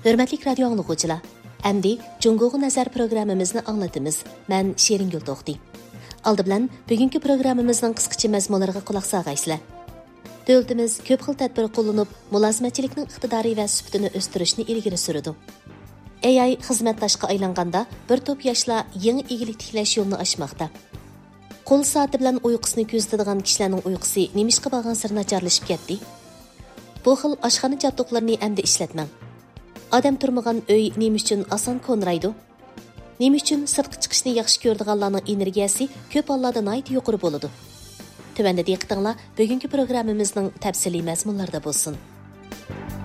Hörmətli radio anlıqçılar, əmdi Cungoğu Nəzər proqramımızı anlatımız. Mən Şeringül Toxti. Aldı bilan bugünkü proqramımızın qısqacha məzmunlarına qulaq sağaysızlar. Dövlətimiz köp xil tədbir qo'llanıb, mulazimətçilikning iqtidori va sübtini o'stirishni ilgari suradi. AI xizmatdashga aylanganda bir to'p yoshlar yangi egilik tiklash yo'lini ochmoqda. Qo'l soati bilan uyqusini ko'zitadigan kishilarning uyqusi nemishqa bo'lgan sir nacharlashib ketdi. Bu xil oshxona jabduqlarini endi ishlatmang. Odam turmagan uy nima uchun oson ko'nraydi? Nima uchun sirtqa chiqishni yaxshi ko'radiganlarning energiyasi ko'p hollarda nihoyat yuqori bo'ladi. Tövəndə diqqətinizlər bugünkü proqramımızın təfsili məzmunlarında bo'lsin.